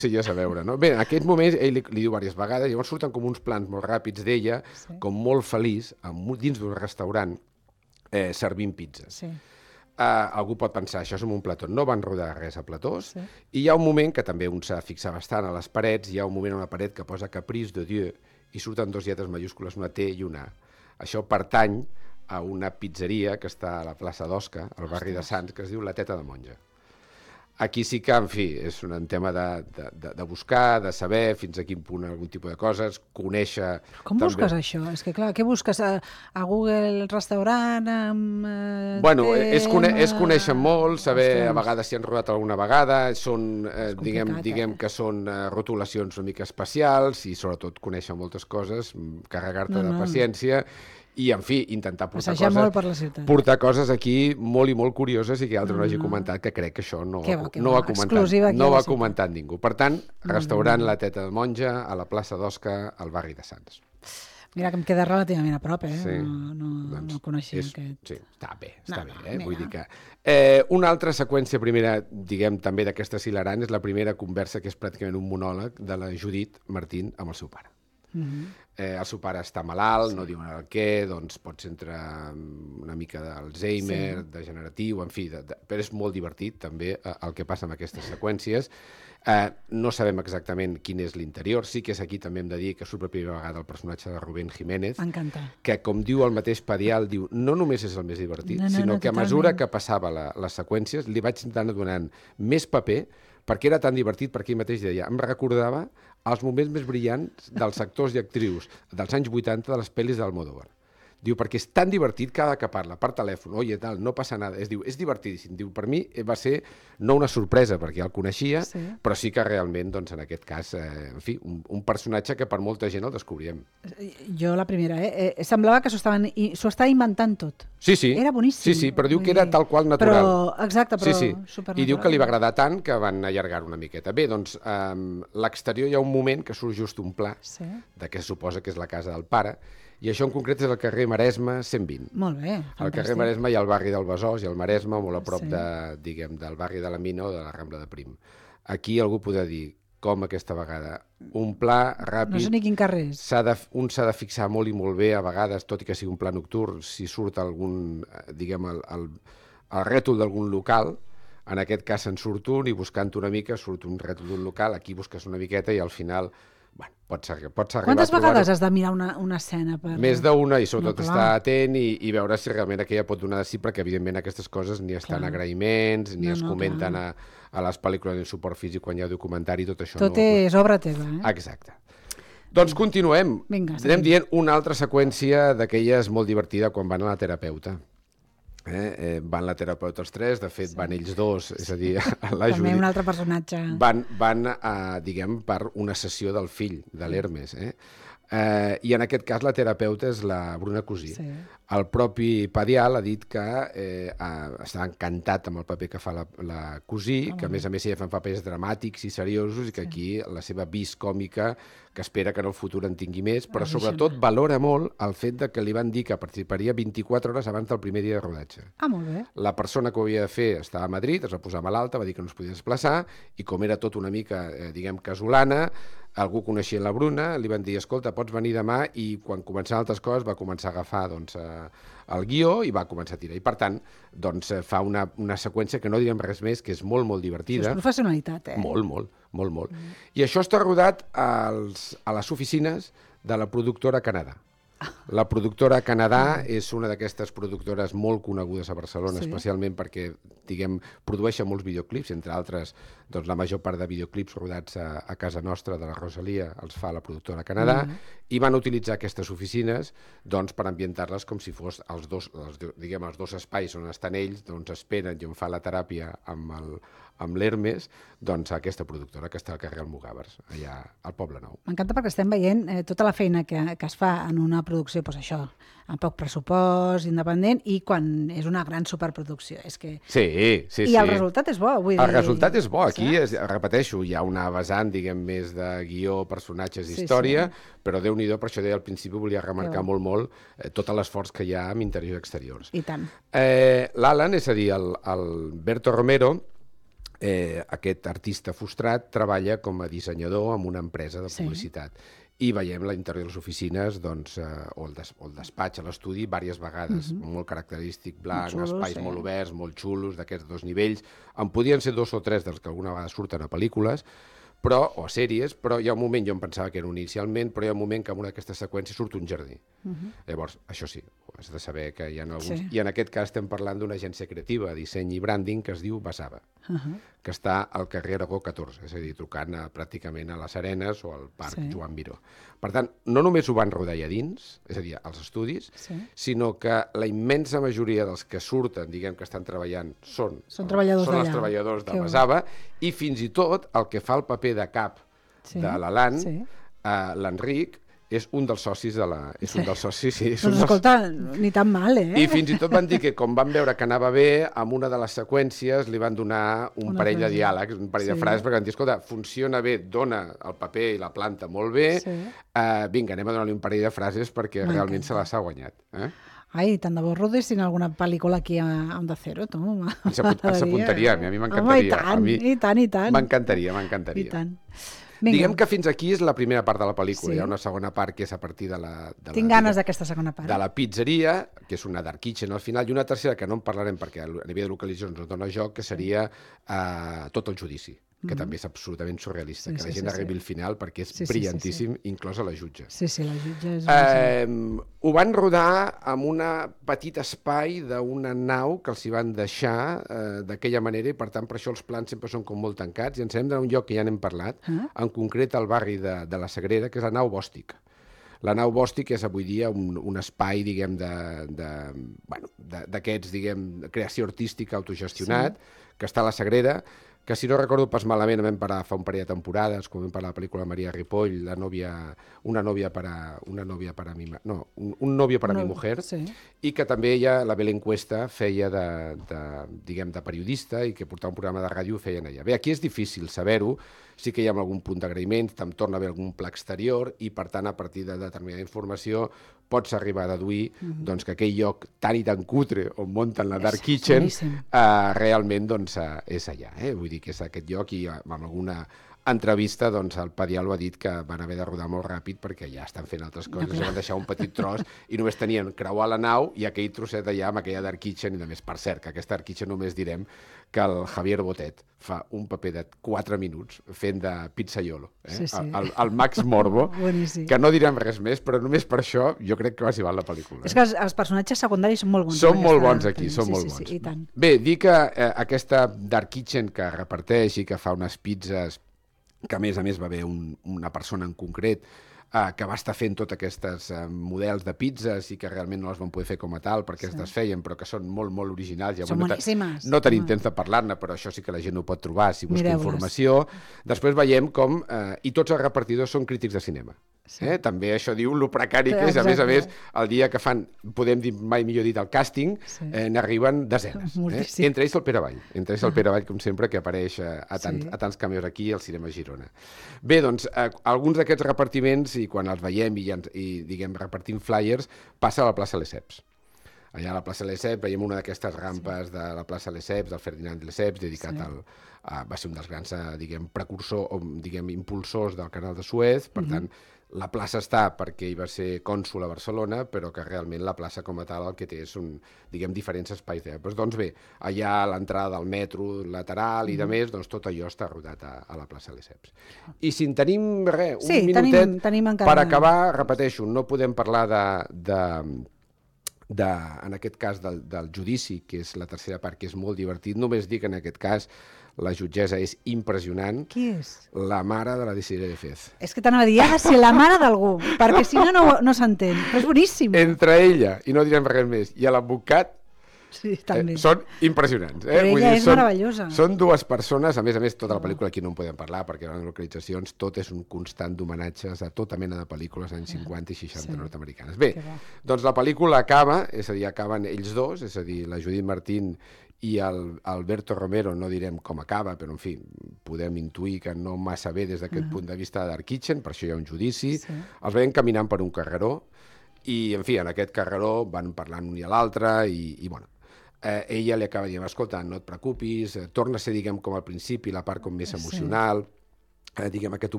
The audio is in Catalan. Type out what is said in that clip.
Sí, ja a veure, no? Bé, en aquest moment ell li diu diverses vegades, llavors surten com uns plans molt ràpids d'ella, com molt feliç, dins d'un restaurant, servint pizzas. Sí. Algú pot pensar, això és un plató. No van rodar res a platós, i hi ha un moment que també un s'ha de fixar bastant a les parets, hi ha un moment a una paret que posa Caprice de Dieu, i surten dos lletres majúscules, una T i una A. Això pertany a una pizzeria que està a la plaça d'Osca, al barri de Sants, que es diu La Teta de Monja. Aquí sí que, en fi, és un tema de buscar, de saber fins a quin punt algun tipus de coses, conèixer... Com busques això? És que, clar, què busques? A Google restaurant? Bueno, és conèixer molt, saber a vegades si han rodat alguna vegada, són, diguem que són rotulacions una mica especials i sobretot conèixer moltes coses, carregar-te de paciència i, en fi, intentar portar coses aquí molt i molt curioses i que altre no hagi comentat, que crec que això no ho ha comentat ningú. Per tant, restaurant La Teta de Monja a la plaça d'Osca, al barri de Sants. Mira que em queda relativament a prop, no coneixia aquest... Sí, està bé, vull dir que... Una altra seqüència primera, diguem, també d'aquestes hilarant, és la primera conversa, que és pràcticament un monòleg de la Judit Martín amb el seu pare. El seu pare està malalt, no diuen el què, doncs pots entrar una mica d'Alzheimer, degeneratiu, en fi, però és molt divertit també el que passa amb aquestes seqüències. No sabem exactament quin és l'interior, sí que és aquí també hem de dir que surt per primera vegada el personatge de Rubén Jiménez, que com diu el mateix Padial, diu, no només és el més divertit, sinó que a mesura que passava les seqüències li vaig anar donant més paper, perquè era tan divertit, perquè ell mateix deia, em recordava els moments més brillants dels actors i actrius dels anys 80 de les pel·lis d'Almodóvar. Diu, perquè és tan divertit cada que parla, per telèfon, oye, tal, no passa nada. És divertidíssim. Diu, per mi va ser no una sorpresa, perquè ja el coneixia, però sí que realment, doncs, en aquest cas, en fi, un personatge que per molta gent el descobríem. Jo la primera, semblava que s'ho estava inventant tot. Sí. Era boníssim. Sí, però diu que era tal qual natural. Exacte, però supernatural. I diu que li va agradar tant que van allargar una miqueta. Bé, doncs, l'exterior hi ha un moment que surt just un pla de què suposa que és la casa del pare, i això en concret és el carrer Maresme 120. Molt bé, fantàstic. Al carrer Maresme hi ha el barri del Besòs i el Maresme, molt a prop del barri de la Mina o de la Rambla de Prim. Aquí algú podrà dir, com aquesta vegada, un pla ràpid... No sé ni quin carrer és. Un s'ha de fixar molt i molt bé, a vegades, tot i que sigui un pla nocturn, si surt algun, diguem, el rètol d'algun local, en aquest cas en surt un, i buscant una mica surt un rètol d'un local, aquí busques una miqueta i al final... Bueno, pots arribar a trobar-ho. Quantes vegades has de mirar una escena? Més d'una, i sobretot estar atent i veure si realment aquella pot donar de sí, perquè evidentment aquestes coses ni estan agraïments, ni es comenten a les pel·lícules en suport físic quan hi ha documentari, tot això. Tot és obra teva, Exacte. Doncs continuem. Anem dient una altra seqüència d'aquelles molt divertida quan van a la terapeuta. Van la terapeuta els tres, de fet van ells dos, és a dir, la Judit. També un altre personatge. Van diguem, per una sessió del fill, de l'Hermes. I en aquest cas la terapeuta és la Bruna Cusí. El propi Padial ha dit que està encantat amb el paper que fa la Cusí, que a més ella fa papers dramàtics i seriosos, i que aquí la seva vis còmica, que espera que en el futur en tingui més, però sobretot valora molt el fet que li van dir que participaria 24 hores abans del primer dia de rodatge. Molt bé. La persona que ho havia de fer estava a Madrid, es va posar malalta, va dir que no es podia desplaçar, i com era tot una mica, diguem, casolana, algú coneixia la Bruna, li van dir, escolta, pots venir demà, i quan començaven altres coses va començar a agafar el guió i va començar a tirar. I per tant, doncs, fa una seqüència que no direm res més, que és molt, molt divertida. Això és professionalitat, Molt. I això està rodat a les oficines de la productora Canadà. La productora Canadà és una d'aquestes productores molt conegudes a Barcelona, especialment perquè, diguem, produeixen molts videoclips, entre altres, doncs la major part de videoclips rodats a casa nostra de la Rosalia els fa la productora Canadà, i van utilitzar aquestes oficines doncs, per ambientar-les com si fos els dos espais on estan ells, doncs esperen i on fa la teràpia amb l'Hermes, doncs aquesta productora que està al carrer Almogàvers, allà al Poble Nou. M'encanta perquè estem veient tota la feina que es fa en una producció, doncs això, amb poc pressupost, independent, i quan és una gran superproducció. És que... Sí. I el resultat és bo, vull dir... El resultat és bo. Aquí, repeteixo, hi ha una vessant, diguem, més de guió, personatges, història, però Déu-n'hi-do, per això deia al principi, volia remarcar molt tot l'esforç que hi ha amb interiors i exteriors. I tant. L'Alan, és a dir, el Berto Romero, aquest artista frustrat treballa com a dissenyador en una empresa de publicitat. I veiem l'interior de les oficines, doncs, o el despatx, a l'estudi, diverses vegades. Molt característic, blanc, espais molt oberts, molt xulos, d'aquests 2 nivells. En podien ser 2 o 3 dels que alguna vegada surten a pel·lícules, o a sèries, però hi ha un moment, jo em pensava que era inicialment, però hi ha un moment que en una d'aquestes seqüències surt un jardí. Llavors, això sí, has de saber que hi ha alguns... I en aquest cas estem parlant d'una agència creativa, disseny i branding, que es diu Basava, que està al carrer Aragó 14, és a dir, trucant pràcticament a les Arenes o al Parc Joan Miró. Per tant, no només ho van rodar allà dins, és a dir, als estudis, sinó que la immensa majoria dels que surten, diguem que estan treballant, són els treballadors de Basava, i fins i tot el que fa el paper de cap de l'Alan, l'Enric, és un dels socis de la... Doncs escolta, ni tan mal, I fins i tot van dir que, com van veure que anava bé, en una de les seqüències li van donar un parell de diàlegs, un parell de frases, perquè van dir, escolta, funciona bé, dona el paper i la planta molt bé, vinga, anem a donar-li un parell de frases perquè realment se les ha guanyat. Ai, tant de bo rodessin alguna pel·lícula aquí a Onda Cero, tu. Ens apuntaria, a mi m'encantaria. Home, i tant. M'encantaria. I tant. Diguem que fins aquí és la primera part de la pel·lícula. Hi ha una segona part que és a partir de la... Tinc ganes d'aquesta segona part. De la pizzeria, que és una dark kitchen al final, i una tercera que no en parlarem perquè a nivell de localitzacions no dona joc, que seria tot el judici, que també és absolutament surrealista, que la gent arribi al final perquè és brillantíssim, inclosa la jutge. Sí, la jutge és... Ho van rodar en un petit espai d'una nau que els hi van deixar d'aquella manera i, per tant, per això els plans sempre són com molt tancats i ens hem d'anar a un lloc que ja n'hem parlat, en concret al barri de la Sagrera, que és la nau Bòstic. La nau Bòstic és avui dia un espai, diguem, d'aquests, diguem, de creació artística autogestionat, que està a la Sagrera, que si no recordo pas malament vam parar fa un parell de temporades, quan vam parlar de la pel·lícula Maria Ripoll, un novio para mi mujer, i que també ella, la Belén Cuesta, feia de periodista i que portava un programa de ràdio i feien allà. Bé, aquí és difícil saber-ho, sí que hi ha algun punt d'agraïment, em torna a haver algun pla exterior i, per tant, a partir de determinada informació pots arribar a deduir que aquell lloc tan i tan cutre on munten la Dark Kitchen realment és allà. Vull dir que és aquest lloc i amb alguna entrevista el Padial ho ha dit que van haver de rodar molt ràpid perquè ja estan fent altres coses, van deixar un petit tros i només tenien creuar la nau i aquell trosset allà amb aquella Dark Kitchen i només, per cert, que aquesta Dark Kitchen només direm que el Javier Botet fa un paper de 4 minuts fent de pizzaiolo, el Max Morbo, que no direm res més, però només per això jo crec que va ser val la pel·lícula. És que els personatges secundaris són molt bons. Són molt bons aquí, són molt bons. Bé, dir que aquesta Dark Kitchen que reparteix i que fa unes pizzas, que a més va haver una persona en concret que va estar fent tots aquests models de pizzas i que realment no les van poder fer com a tal perquè es desfeien, però que són molt, molt originals. Són boníssimes. No tenim temps de parlar-ne, però això sí que la gent ho pot trobar si busca informació. Després veiem com... I tots els repartidors són crítics de cinema. També això diu lo precari que és. A més, el dia que fan, podem dir, mai millor dit, el càsting, n'arriben desenes. Entre ells el Pere Vall, com sempre, que apareix a tants cameos aquí al Cinema Girona. Bé, doncs, alguns d'aquests repartiments, i quan els veiem i diguem, repartim flyers, passa a la plaça Lesseps. Allà a la plaça Lesseps veiem una d'aquestes rampes de la plaça Lesseps, del Ferdinand Lesseps, dedicat va ser un dels grans, diguem, precursors o, diguem, impulsors del canal de Suez, per tant, la plaça està perquè hi va ser cònsol a Barcelona, però que realment la plaça com a tal el que té és diferents espais d'èpoques. Doncs bé, allà a l'entrada del metro lateral i de més, doncs tot allò està rodat a la plaça Lesseps. I si en tenim, un minutet per acabar, repeteixo, no podem parlar en aquest cas del judici, que és la tercera part, que és molt divertit, només dir que en aquest cas la jutgessa és impressionant. Qui és? La mare de la Desiree de Fez. És que t'anava a dir, ha de ser la mare d'algú, perquè si no s'entén. Però és boníssim. Entre ella, i no direm res més, i l'advocat, són impressionants. Però ella és meravellosa. Són dues persones, a més, tota la pel·lícula aquí no en podem parlar, perquè en les localitzacions tot és un constant d'homenatges a tota mena de pel·lícules anys 50 i 60 nord-americanes. Bé, doncs la pel·lícula acaba, és a dir, acaben ells dos, és a dir, la Judith Martín i Alberto Romero, no direm com acaba, però en fi, podem intuir que no massa bé des d'aquest punt de vista de Dark Kitchen, per això hi ha un judici. Els veiem caminant per un carreró i, en fi, en aquest carreró van parlant un i a l'altre i bueno, ella li acaba dient, escolta, no et preocupis, torna a ser, diguem, com al principi, la part com més emocional, diguem, aquest